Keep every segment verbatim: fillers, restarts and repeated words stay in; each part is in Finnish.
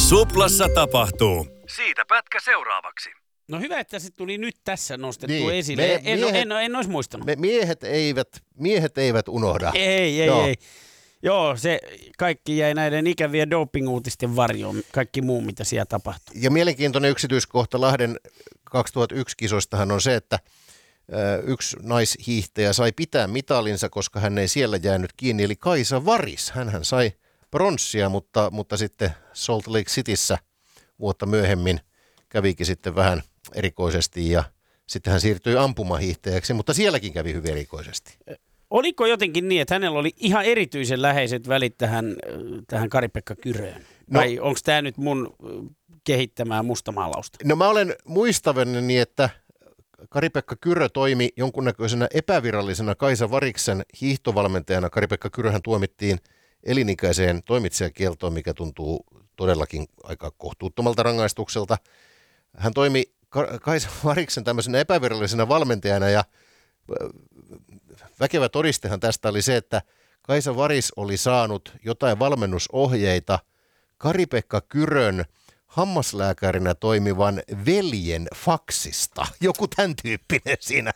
Suplassa tapahtuu. Siitä pätkä seuraavaksi. No hyvä, että se tuli nyt tässä nostettu Niin, esille. me- en, miehet- en, en, en olisi muistanut. Me miehet eivät, miehet eivät unohda. Ei, ei, Joo. ei. Joo, se kaikki jäi näiden ikävien doping-uutisten varjoon. Kaikki muu, mitä siellä tapahtui. Ja mielenkiintoinen yksityiskohta Lahden kaksituhattayksi kisoistahan on se, että ö, yksi naishiihtäjä sai pitää mitalinsa, koska hän ei siellä jäänyt kiinni, eli Kaisa Varis. Hänhän sai pronssia, mutta, mutta sitten Salt Lake Cityssä vuotta myöhemmin kävikin sitten vähän erikoisesti ja sitten hän siirtyi ampumahiihtäjäksi, mutta sielläkin kävi hyvin erikoisesti. Oliko jotenkin niin, että hänellä oli ihan erityisen läheiset välit tähän, tähän Kari-Pekka Kyröön? No- Vai onko tämä nyt mun kehittämää mustamaalausta? No mä olen muistavani, että Kari-Pekka Kyrö toimi jonkunnäköisenä epävirallisena Kaisa Variksen hiihtovalmentajana. Kari-Pekka Kyröhän tuomittiin elinikäiseen toimitsijakieltoon, mikä tuntuu todellakin aika kohtuuttomalta rangaistukselta. Hän toimi Ka- Kaisa Variksen tämmöisenä epävirallisena valmentajana ja äh, väkevä todistehan tästä oli se, että Kaisa Varis oli saanut jotain valmennusohjeita Kari-Pekka Kyrön hammaslääkärinä toimivan veljen faksista. Joku tämän tyyppinen siinä.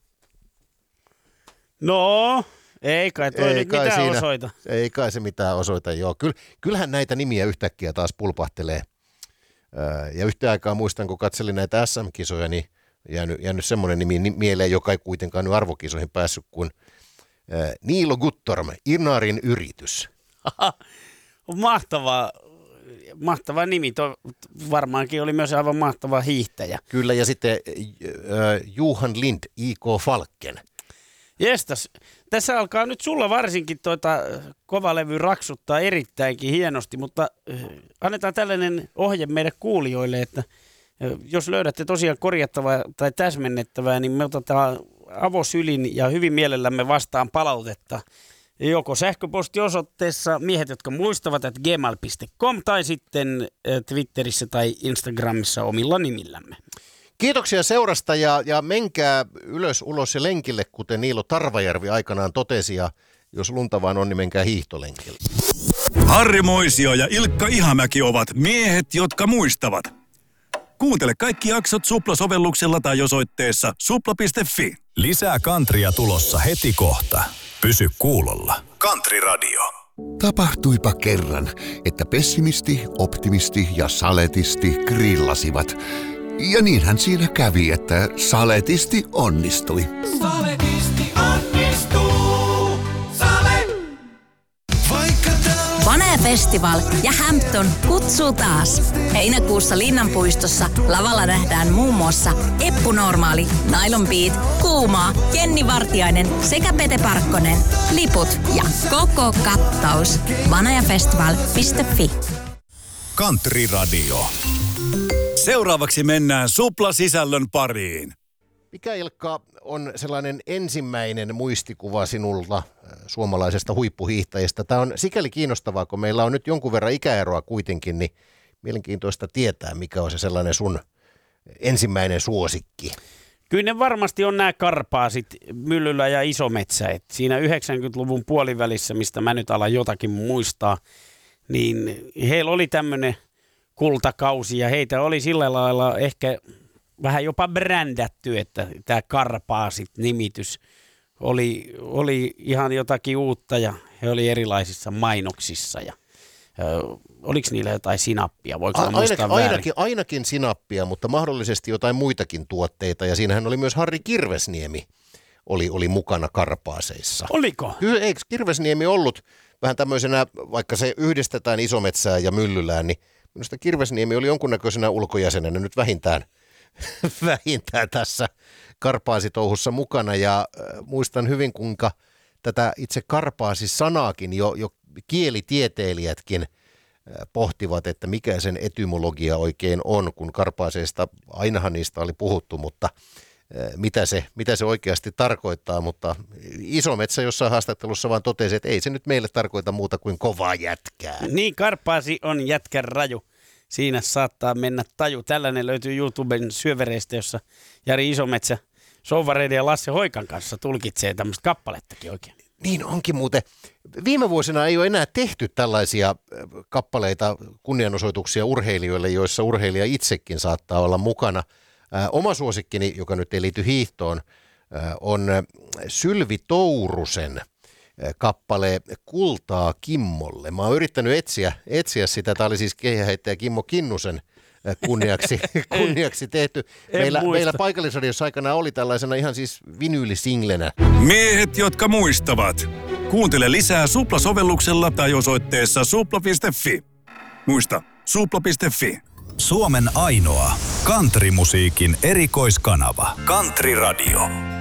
No, ei kai toi Ei nyt kai mitään siinä- osoita. Ei kai se mitään osoita, joo. Kyll, kyllähän näitä nimiä yhtäkkiä taas pulpahtelee. Öö, ja yhtä aikaa muistan, kun katselin näitä S M-kisoja, niin jäänyt, jäänyt semmoinen nimi ni- mieleen, joka ei kuitenkaan nyt arvokisoihin päässyt, kuin öö, Niilo Guttorm, Inarin yritys. Mahtava, mahtava nimi. Tuo varmaankin oli myös aivan mahtava hiihtäjä. Kyllä, ja sitten öö, Johan Lind, I K Falken. Jestas, tässä alkaa nyt sulla varsinkin tuota kovalevy raksuttaa erittäinkin hienosti, mutta äh, annetaan tällainen ohje meille kuulijoille, että äh, jos löydätte tosiaan korjattavaa tai täsmennettävää, niin me otetaan avosylin ja hyvin mielellämme vastaan palautetta joko sähköpostiosoitteessa miehet, jotka muistavat, että gmail piste com tai sitten äh, Twitterissä tai Instagramissa omilla nimillämme. Kiitoksia seurasta ja, ja menkää ylös, ulos ja lenkille, kuten Niilo Tarvajärvi aikanaan totesi, ja jos lunta vaan on, niin menkää hiihtolenkille. Harri Moisio ja Ilkka Ihamäki ovat miehet, jotka muistavat. Kuuntele kaikki jaksot Supla-sovelluksella tai osoitteessa supla piste fi. Lisää kantria tulossa heti kohta. Pysy kuulolla. Country Radio. Tapahtuipa kerran, että pessimisti, optimisti ja saletisti grillasivat. Ja niinhän siinä kävi, että saletisti onnistui. Saletisti onnistuu. Sale. Vanha Festival ja Hampton kutsuu taas. Heinäkuussa Linnanpuistossa lavalla nähdään muun muassa Eppu Normaali, Nylon Beat, Kuumaa, Jenni Vartiainen sekä Pete Parkkonen. Liput ja koko kattaus. vanhajafestival piste fi. Country Radio. Seuraavaksi mennään Supla-sisällön pariin. Mikä, Ilkka, on sellainen ensimmäinen muistikuva sinulla suomalaisesta huippuhiihtäjästä? Tämä on sikäli kiinnostavaa, kun meillä on nyt jonkun verran ikäeroa kuitenkin, niin mielenkiintoista tietää, mikä on se sellainen sun ensimmäinen suosikki. Kyllä ne varmasti on nämä karpaasit, Myllylä ja Isometsä. Et siinä yhdeksänkymmentäluvun puolivälissä, mistä mä nyt alan jotakin muistaa, niin heillä oli tämmöinen kultakausi ja heitä oli sillä lailla ehkä vähän jopa brändätty, että tämä Karpaasit-nimitys oli, oli ihan jotakin uutta ja he oli erilaisissa mainoksissa ja ö, oliko niillä jotain sinappia, voiko mä muistaa Ainakin, väärin? ainakin, ainakin sinappia, mutta mahdollisesti jotain muitakin tuotteita ja siinähän oli myös Harri Kirvesniemi oli, oli mukana Karpaaseissa. Oliko? Kyllä, eikö Kirvesniemi ollut vähän tämmöisenä, vaikka se yhdistetään Isometsään ja Myllylään, niin minusta Kirvesniemi oli jonkunnäköisenä ulkojäsenenä nyt vähintään, vähintään tässä Karpaasitouhussa mukana. Ja äh, muistan hyvin, kuinka tätä itse Karpaasi-sanaakin jo, jo kielitieteilijätkin äh, pohtivat, että mikä sen etymologia oikein on, kun Karpaaseista, ainahan niistä oli puhuttu, mutta äh, mitä se, mitä se oikeasti tarkoittaa. Mutta Isometsä jossain haastattelussa vaan totesi, että ei se nyt meille tarkoita muuta kuin kovaa jätkää. Niin, Karpaasi on jätkän raju. Siinä saattaa mennä taju. Tällainen löytyy YouTuben syövereistä, jossa Jari Isometsä Souvareiden ja Lasse Hoikan kanssa tulkitsee tämmöistä kappalettakin oikein. Niin onkin muuten. Viime vuosina ei ole enää tehty tällaisia kappaleita, kunnianosoituksia urheilijoille, joissa urheilija itsekin saattaa olla mukana. Ää, oma suosikkini, joka nyt ei liity hiihtoon, ää, on Sylvi Tourusen kappale Kultaa Kimmolle. Mä oon yrittänyt etsiä, etsiä sitä. Tämä oli siis keihäheittäjä Kimmo Kinnusen kunniaksi, kunniaksi tehty. Meillä, meillä paikallisradiossa aikana oli tällaisena ihan siis vinyylisinglenä. Miehet, jotka muistavat. Kuuntele lisää Supla-sovelluksella tai osoitteessa supla piste fi. Muista, supla piste fi. Suomen ainoa countrymusiikin erikoiskanava. Country Radio.